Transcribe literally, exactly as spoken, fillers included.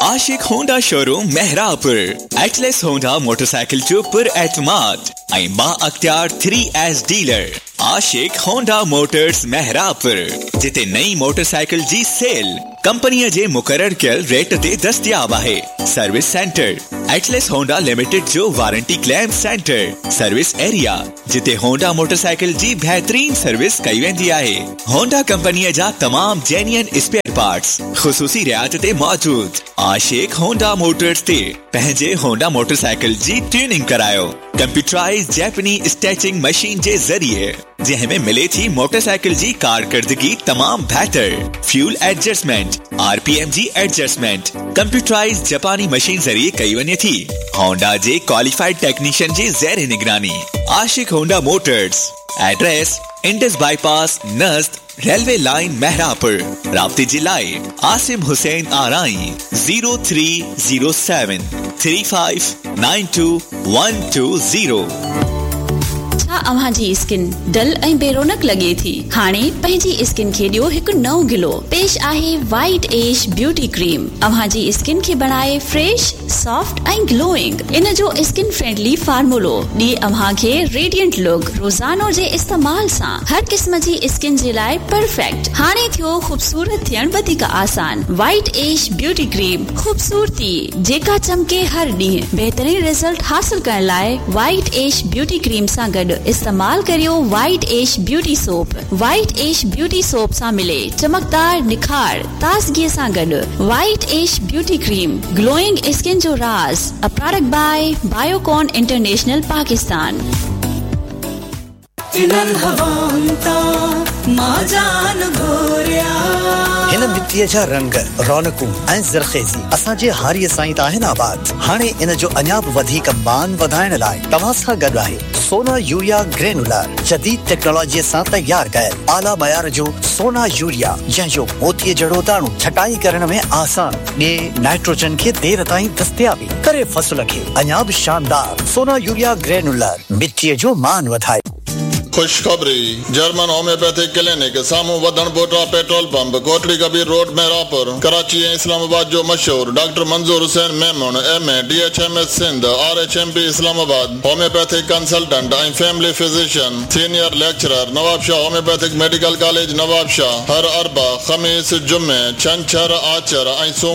आशिक Honda showroom Mehrabpur Atlas Honda motorcycle जो पुर एतमाद ऐं बा अख्तियार थ्री एस डीलर आशिक होंडा मोटर्स मेहरापुर जिते नई मोटरसाइकिल जी सेल कंपनी जे मुकर्रर कयल रेट ते दस्तयाब है। Service centre Atlas Honda limited जो warranty claim centre service area जिते होंडा मोटरसाइकिल जी बेहतरीन सर्विस कई वेंदी आहे। होंडा कंपनी जा तमाम जेन्युइन स्पेयर पार्ट्स खुसूसी रियायत ते मौजूद। आशिक होंडा मोटर्स ते पंहिंजे होंडा मोटरसाइकिल जी ट्यूनिंग करायो कंप्यूटराइज जैपनीज स्टैचिंग मशीन जे जरिए जंहिंमें मिले थी मोटरसाइकिल जी कारकर्दगी तमाम बेहतर। फ्यूल एडजस्टमेंट आरपीएम जी एडजस्टमेंट कंप्यूटराइज जापानी मशीन जरिए कई वने थी। होंडा जे क्वालिफाइड टेक्नीशियन जे ज़ेर निगरानी। आशिक Honda Motors address Indus bypass नज़द railway line Mehrabpur. राब्ते जी लाए आसिम हुसैन आराई जीरो थ्री जीरो seven three five nine two one two जीरो। अव्हां जी स्किन डल ऐं बेरोनक लगे थी हाणे पंहिंजी स्किन खे ॾियो हिकु नओं गिलो। पेश आहे वाइट एज ब्यूटी क्रीम। अव्हां जी स्किन खे बनाए फ्रेश सॉफ्ट ऐं ग्लोइंग। इन जो स्किन फ्रेंडली फार्मूलो ॾिए अव्हां खे रेडिएंट लुक। रोजानो जे इस्तेमाल सां हर किस्म जी स्किन जे लाइ परफेक्ट। हाणे थियो खूबसूरत थियण वधीक आसान। वाइट एज ब्यूटी क्रीम खूबसूरती जेका चमके हर ॾींहुं। बेहतरीन रिजल्ट हासिल करण लाइ वाइट एज ब्यूटी क्रीम सां गॾु इस्तेमाल करियो white age beauty soap. White age beauty soap सां मिले चमकदार निखार ताज़गी सां गॾु। White age beauty cream glowing skin जो राज। A product by Biocon international Pakistan. हिन मिट्टीअ जा रंग रौनकूं ऐं ज़रख़ेज़ी असांजे हारीअ साईं आहिनि आबाद। हाणे इन जो अञा बि वधीक मान वधाइण लाइ तव्हां सां गॾु आहे सोना यूरिया ग्रेनुलर जदीद टेक्नोलॉजीअ सां तैयार कयल आला मयार जो सोना यूरिया जंहिंजो मोतीअ जहिड़ो दाणो छटाई करण में आसान ॾे नाइट्रोजन खे देर ताईं दस्तयाबी करे फसल खे अञा बि शानदार। सोना यूरिया ग्रेनुलर मिट्टीअ जो मान वधाए। खुशखबरी जर्मन होम्योपैथिक क्लिनिक सामू वधन बोटा petrol pump Kotri Kabir road Mehrabpur Karachi ऐं इस्लामाबाद जो मशहूर डॉक्टर मंजूर Hussain Memon M A D H M S Sindh R H M P Islamabad homeopathic consultant ऐं family physician senior lecturer Nawab Shah homeopathic medical college Nawab Shah हर अरबा खमीस जुम्मे छंछर आचर ऐं